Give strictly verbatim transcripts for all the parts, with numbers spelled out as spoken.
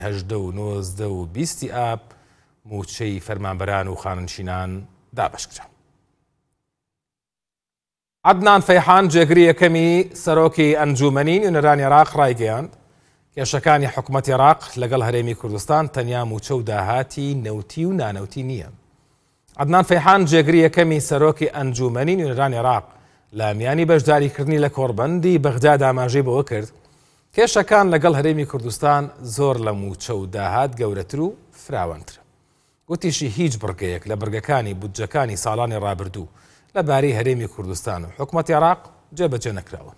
هەژدە و نۆزدە و بیستی ئاب موچەی فەرمانبەران و خاننشینان دابەشکرا. عەدنان فەیحان جێگری یەکەمی سەرۆکی ئەنجومەنی نوێنەرانی عێراق ڕایگەیاند کێشەکانی حکوومەتی عێراق لەگەڵ هەرێمی کوردستان تەنیا موچە و داهاتی نەوتی و نانەوتی نییە. عەدنان فەیحان جێگری یەکەمی سەرۆکی ئەنجومەنی نوێنەرانی عێراق لە میانی بەشداریکردنی لە کۆڕبەندی بەغداد ئاماژەی بەوە کرد کێشەکان لەگەڵ هەرێمی کوردستان زۆر لە موچە و داهات گەورەتر و فراوانترە. گوتیشی هیچ بڕگەیەک لە بڕگەکانی بودجەکانی ساڵانی ڕابردوو لەبارەی هەرێمی کوردستان و حکوومەتی عێراق جێبەجێ نەکراون.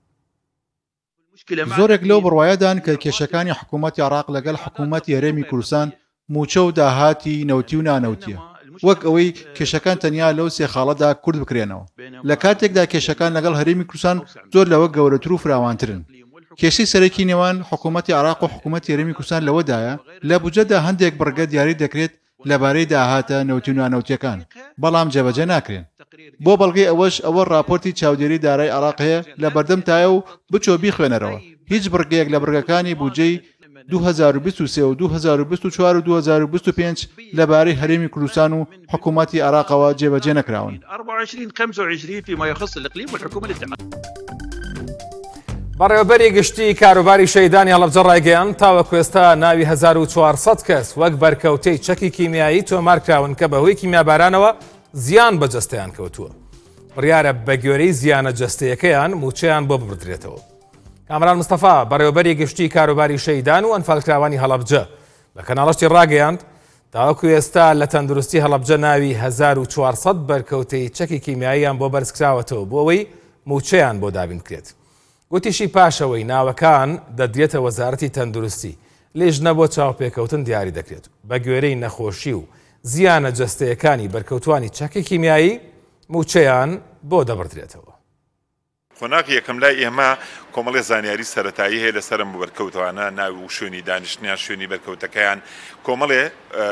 زۆرێک لەو بڕوایەدان کە کێشەکانی حکوومەتی عێراق لەگەڵ حکوومەتی هەرێمی کوردستان موچە و داهاتی نەوتی و نانەوتیە، وەک ئەوەی کێشەکان تەنیا لەو سێ خاڵەدا کورد بکرێنەوە. لە کاتێکدا کێشەکان لەگەڵ هەرێمی کوردستان زۆر لەوە گەورەتر و فراوانترن. کێشەی سەرەکی نێوان حکوومەتی عێراق و حکوومەتی هەرێمی کوردستان لەوەدایە لە بودجەدا هەندێک بڕگە دیاری دەکرێت لەبارەی داهاتە نەوتی و نانەوتیەکان، بەڵام جێبەجێ ناکرێن. بۆ بەڵگەی ئەوەش ئەوە راپۆرتی چاودێری دارای عێراق هەیە لە بەردەم تایە و بچۆ بیخوێنەرەوە. هیچ بڕگەیەک لە بڕگەکانی بودجەی دوو هەزار و بیست و سێ و دوو هەزار و بیست و چوار و دوو هەزار و بیست و پێنج لەبارەی هەرێمی کوردستان و حکوومەتی عێراقەوە جێبەجێ نەکراون. بەڕێوەبەری گشتی کاروباری شەیدانی هەڵەبجە ڕایگەیاند تاوەکو ئێستا ناوی هەزار و چوارسەد کەس وەک بەرکەوتەی چەکی کیمیایی تۆمارکراون کە بەهۆی کیمیابارانەوە زیان بە جەستەیان کەوتووە. بڕیارە بە گوێرەی زیانە جەستەیەکەیان موچەیان بۆ ببردرێتەوە. کامران مستەفا بەڕێوەبەری گشتی کاروباری شەیدان و ئەنفالکراوانی هەڵەبجە بە کەناڵەشتی ڕاگەیاند تاوەکو ئێستا لە تەندروستی هەڵەبجە ناوی هەزار و چوارسەد بەرکەوتەی چەکی کیمیاییان بۆ بەرزکراوەتەوە بۆ ئەوەی موچەیان بۆ دابین بکرێت. گوتیشی پاشەوەی ناوەکان دەدرێتە وەزارەتی تەندروستی لێژنە بۆ چاوپێکەوتن دیاری دەکرێت بە گوێرەی نەخۆشی و زیانە جەستەیەکانی بەرکەوتوانی چەکی کیمیایی موچەیان بۆ دەبڕدرێتەوە. خۆناغی یەکەم لای ئێمە کۆمەڵی زانیاری سەرەتایی هەیە لەسەرم بۆ بەرکەوتوانە ناوی و شوێنی دانیشتنیان شوێنی بەرکەوتەکەیان کۆمەڵێ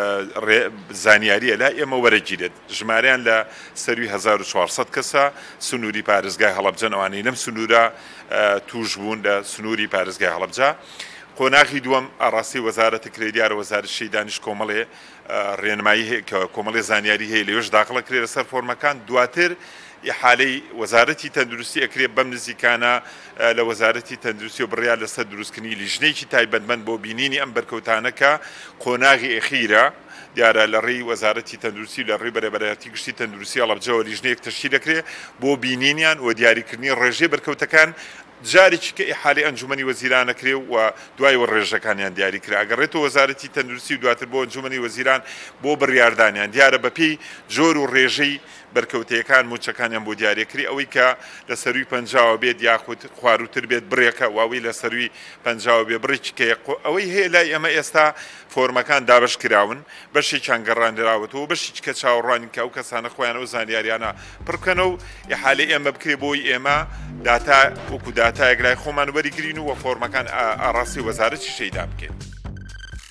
زانیاریە لای ئێمە وەرەگیرێت. ژمارەیان لە سەروی هەزار و چوارسەد کەسە سنووری پارێزگای هەڵەبجەنەوانی لەم سنوورە توش بوون لە سنووری پارێزگای هەڵەبجە. قۆناغی دووەم ئاڕاستی وەزارەتە کرێدیارە وەزارەت شەیدانیش کۆمەڵێ ڕێنمایی کۆمەڵی زانیاری هەیە لەوێش داخڵە کرێ لەسەر فۆرمەکان. دواتر حالەی وەزارەتی تەندروستی ئەکرێ بەم نزیکانە لە وەزارەتی تەندروستی و بڕیار لەسەر دروستکردنی لیژنەیەکی تایبەتمەند بۆ بینینی ئەم بەرکەوتانەکە قۆناغی ئەخیرە دیارە لە ڕێی وەزارەتی تەندروستی لە ڕێی بەرەبەرەتی گشتی تەندروستی هەڵەبجەوە لیژنەیەک تەشکیل دەکرێت بۆ بینینیان و دیاریکردنی ڕێژەی بەرکەوتەکان جارێکی کە ئیحالەی ئەنجومەنی وەزیران ئەکرێ و دوای ڕێژەکانیان دیاری کرا. ئەگەڕێتەوە وەزارەتی تەندروستی و دواتر بۆ ئەنجومەنی وەزیران بۆ بڕیاردانیان دیارە بەپێی جۆر و ڕێژەی بەرکەوتەیەکان موچەکانیان بۆ دیارێکری ئەوەی کە لە سەروی پەنجاوە بێت یاخود خواروتر بێت بڕێکە واوی لە سەروی پەنجاوە بێ بڕێکی کە ئەوەی هەیە لای ئەمە ئێستا فۆرمەکان دابش کراون بەشێکیان گەڕاندراوەتەوە بەشێکی کە چاوەڕوانی کە ئەو کەسانە خۆیانەوە زانیاریانە پڕکەنە و ئیحالەی ئێمە بکرێ بۆی ئێمە داتا وەکو داتایەک لای خۆمان وەریگرین و وە فۆرمەکان ئاڕاستی وەزارەتی شەیدان بکەین.